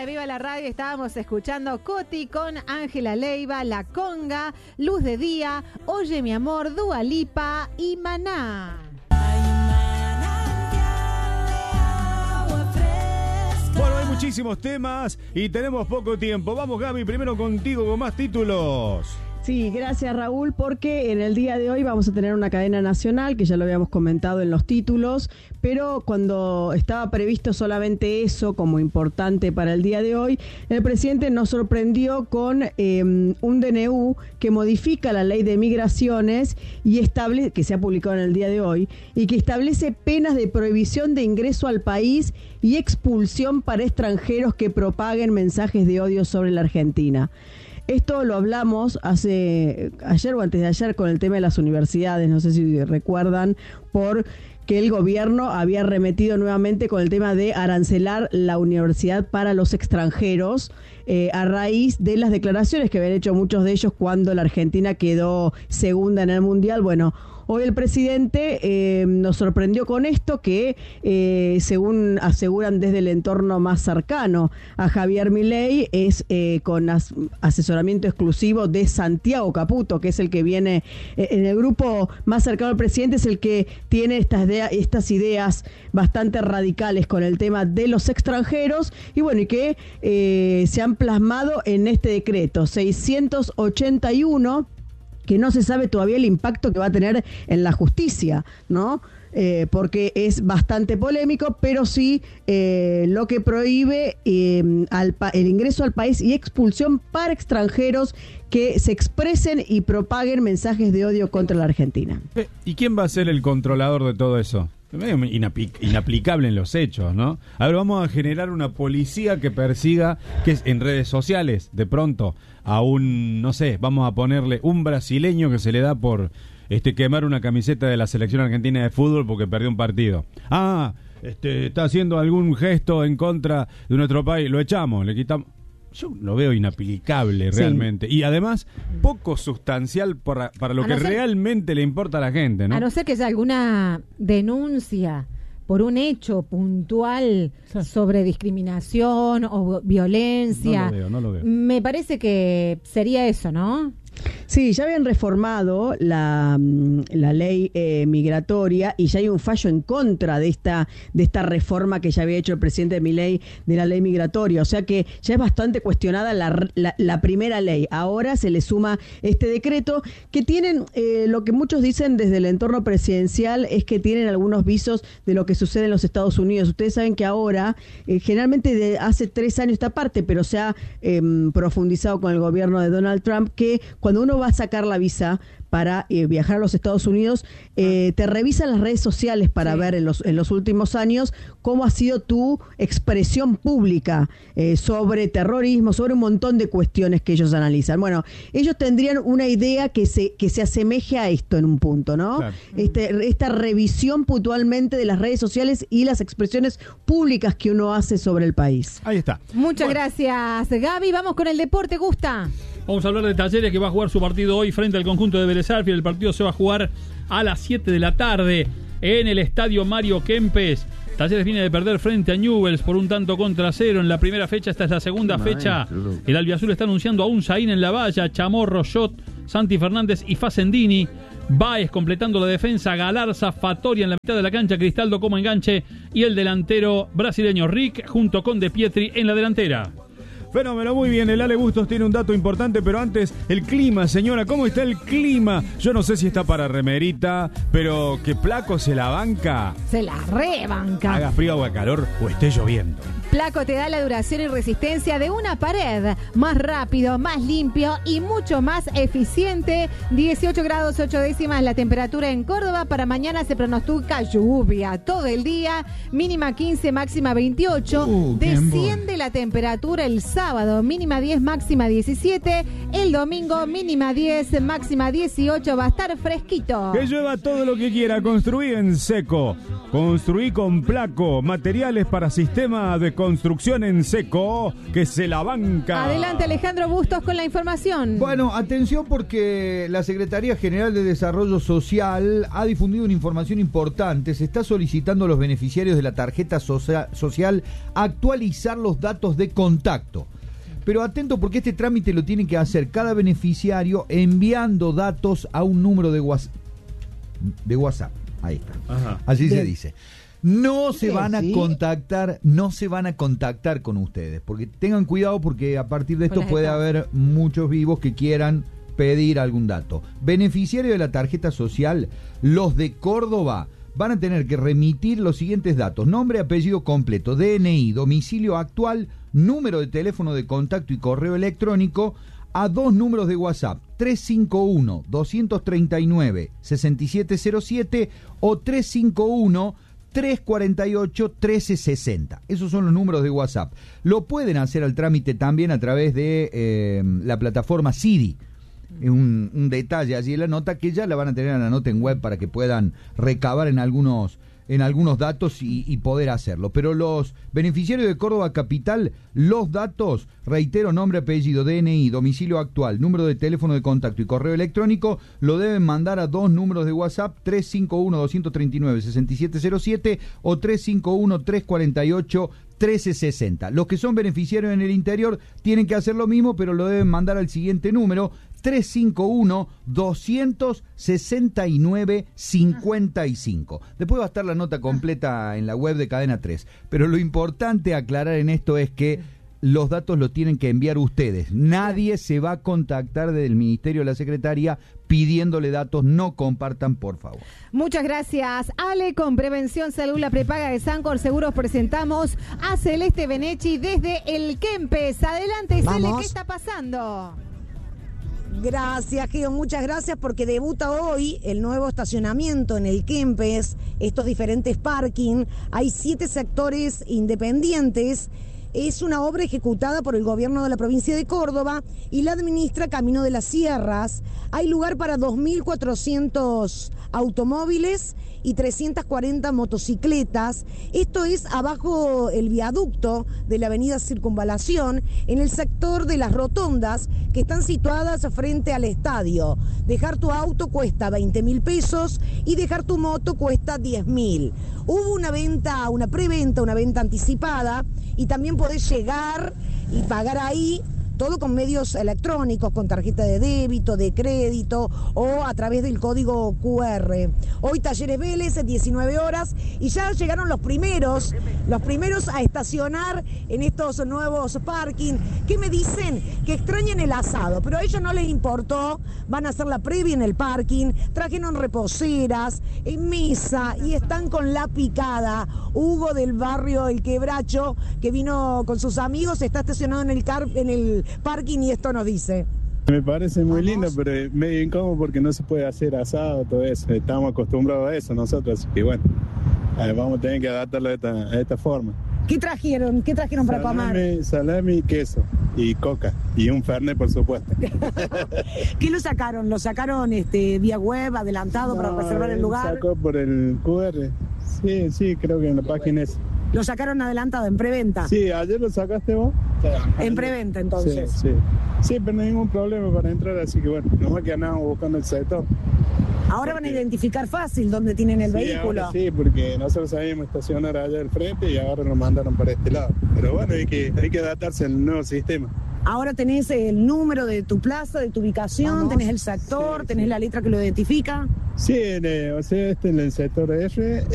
de Viva la Radio estábamos escuchando Coti con Ángela Leiva, La Conga, Luz de Día, Oye mi amor, Dua Lipa y Maná. Bueno, hay muchísimos temas y tenemos poco tiempo. Vamos, Gaby, primero contigo con más títulos. Sí, gracias Raúl, porque en el día de hoy vamos a tener una cadena nacional, que ya lo habíamos comentado en los títulos, pero cuando estaba previsto solamente eso como importante para el día de hoy, el presidente nos sorprendió con un DNU que modifica la ley de migraciones y que se ha publicado en el día de hoy, y que establece penas de prohibición de ingreso al país y expulsión para extranjeros que propaguen mensajes de odio sobre la Argentina. Esto lo hablamos ayer o antes de ayer con el tema de las universidades, no sé si recuerdan, porque el gobierno había remetido nuevamente con el tema de arancelar la universidad para los extranjeros a raíz de las declaraciones que habían hecho muchos de ellos cuando la Argentina quedó segunda en el Mundial. Bueno, hoy el presidente nos sorprendió con esto que, según aseguran desde el entorno más cercano a Javier Milei, es con asesoramiento exclusivo de Santiago Caputo, que es el que viene en el grupo más cercano al presidente, es el que tiene estas ideas bastante radicales con el tema de los extranjeros, y bueno, y que se han plasmado en este decreto 681, que no se sabe todavía el impacto que va a tener en la justicia, ¿no? Porque es bastante polémico, pero sí lo que prohíbe el ingreso al país y expulsión para extranjeros que se expresen y propaguen mensajes de odio contra la Argentina. ¿Y quién va a ser el controlador de todo eso? Medio inaplicable en los hechos, ¿no? A ver, vamos a generar una policía que persiga, que es en redes sociales, de pronto, a un, no sé, vamos a ponerle un brasileño que se le da por quemar una camiseta de la selección argentina de fútbol porque perdió un partido. Está haciendo algún gesto en contra de nuestro país, lo echamos, le quitamos. Yo lo veo inaplicable realmente. Sí. Y además, poco sustancial para lo que realmente le importa a la gente, ¿no? A no ser que haya alguna denuncia por un hecho puntual sobre discriminación o violencia. No lo veo. Me parece que sería eso, ¿no? Sí, ya habían reformado la ley migratoria y ya hay un fallo en contra de esta reforma que ya había hecho el presidente Milei de la ley migratoria. O sea que ya es bastante cuestionada la primera ley. Ahora se le suma este decreto que tienen, lo que muchos dicen desde el entorno presidencial es que tienen algunos visos de lo que sucede en los Estados Unidos. Ustedes saben que ahora, generalmente de hace 3 años esta parte, pero se ha profundizado con el gobierno de Donald Trump, que cuando uno va a sacar la visa para viajar a los Estados Unidos, te revisan las redes sociales para ver en los últimos años cómo ha sido tu expresión pública sobre terrorismo, sobre un montón de cuestiones que ellos analizan. Bueno, ellos tendrían una idea que se asemeje a esto en un punto, ¿no? Claro. Esta revisión puntualmente de las redes sociales y las expresiones públicas que uno hace sobre el país. Ahí está. Muchas gracias, Gaby. Vamos con el deporte, Gusta. Vamos a hablar de Talleres, que va a jugar su partido hoy frente al conjunto de Vélez Sarsfield. El partido se va a jugar a las 7 de la tarde en el estadio Mario Kempes. Talleres viene de perder frente a Newell's por 1-0 en la primera fecha. Esta es la segunda fecha. El albiazul está anunciando a un Zain en la valla, Chamorro, Shot, Santi Fernández y Facendini. Baez completando la defensa, Galarza, Fattoria en la mitad de la cancha, Cristaldo como enganche y el delantero brasileño Rick junto con De Pietri en la delantera. Fenómeno, muy bien, el Ale Bustos tiene un dato importante, pero antes, el clima, señora, ¿cómo está el clima? Yo no sé si está para remerita, pero que Placo se la banca. Se la rebanca. Haga frío, haga calor o esté lloviendo. Placo te da la duración y resistencia de una pared, más rápido, más limpio y mucho más eficiente. 18 grados 8 décimas la temperatura en Córdoba. Para mañana se pronostica lluvia todo el día, mínima 15, máxima 28. Desciende la temperatura el sábado, mínima 10, máxima 17. El domingo, mínima 10, máxima 18. Va a estar fresquito. Que llueva todo lo que quiera. Construí en seco. Construí con Placo. Materiales para sistema de construcción en seco que se la banca. Adelante, Alejandro Bustos con la información. Bueno, atención porque la Secretaría General de Desarrollo Social ha difundido una información importante. Se está solicitando a los beneficiarios de la tarjeta social actualizar los datos de contacto. Pero atento porque este trámite lo tiene que hacer cada beneficiario enviando datos a un número de WhatsApp. Ahí está. Ajá. Así Bien. se dice. No se van a contactar con ustedes, porque tengan cuidado porque a partir de esto puede haber muchos vivos que quieran pedir algún dato. Beneficiario de la tarjeta social, los de Córdoba van a tener que remitir los siguientes datos: nombre, apellido completo, DNI, domicilio actual, número de teléfono de contacto y correo electrónico a 2 números de WhatsApp, 351-239-6707 o 351-348-1360. Esos son los números de WhatsApp. Lo pueden hacer al trámite también a través de la plataforma Siri. Un detalle allí en la nota que ya la van a tener en la nota en web para que puedan recabar en algunos datos y poder hacerlo. Pero los beneficiarios de Córdoba Capital, los datos, reitero, nombre, apellido, DNI, domicilio actual, número de teléfono de contacto y correo electrónico, lo deben mandar a 2 números de WhatsApp, 351-239-6707 o 351-348-1360. Los que son beneficiarios en el interior tienen que hacer lo mismo, pero lo deben mandar al siguiente número, 351-269-55. Después va a estar la nota completa en la web de Cadena 3. Pero lo importante a aclarar en esto es que los datos los tienen que enviar ustedes. Nadie se va a contactar desde el Ministerio de la Secretaría pidiéndole datos. No compartan, por favor. Muchas gracias, Ale. Con Prevención Salud, la prepaga de Sancor Seguros, presentamos a Celeste Benechi desde el Kempes. Adelante, Cele, ¿qué está pasando? Gracias, Geo, muchas gracias, porque debuta hoy el nuevo estacionamiento en el Kempes, estos diferentes parking. Hay 7 sectores independientes. Es una obra ejecutada por el gobierno de la provincia de Córdoba y la administra Camino de las Sierras. Hay lugar para 2.400 automóviles y 340 motocicletas. Esto es abajo el viaducto de la avenida Circunvalación, en el sector de las rotondas que están situadas frente al estadio. Dejar tu auto cuesta 20.000 pesos y dejar tu moto cuesta 10.000. Hubo una venta, una preventa, una venta anticipada, y también podés llegar y pagar ahí, todo con medios electrónicos, con tarjeta de débito, de crédito o a través del código QR. Hoy Talleres Vélez, 19 horas, y ya llegaron los primeros a estacionar en estos nuevos parking. ¿Qué me dicen? Que extrañan el asado, pero a ellos no les importó. Van a hacer la previa en el parking, trajeron reposeras, mesa y están con la picada. Hugo del barrio El Quebracho, que vino con sus amigos, está estacionado en el parking y esto nos dice. Me parece muy lindo, pero es medio incómodo porque no se puede hacer asado, todo eso. Estamos acostumbrados a eso nosotros, así que bueno, vamos a tener que adaptarlo a esta forma. ¿Qué trajeron? ¿Qué trajeron para comer? Salami, queso y coca y un fernet, por supuesto. ¿Qué lo sacaron? ¿Lo sacaron vía web, adelantado, para reservar el lugar? Sacó por el QR. Sí, creo que en la página es. ¿Lo sacaron adelantado, en preventa? Sí, ayer lo sacaste vos. En preventa, entonces. Sí, pero no hay ningún problema para entrar, así que bueno, nomás que andamos buscando el sector. Ahora van a identificar fácil dónde tienen el vehículo. Sí, porque nosotros sabíamos estacionar allá al frente y ahora nos mandaron para este lado. Pero bueno, hay que adaptarse al nuevo sistema. Ahora tenés el número de tu plaza, de tu ubicación, tenés el sector, tenés la letra que lo identifica. Sí, en el sector R.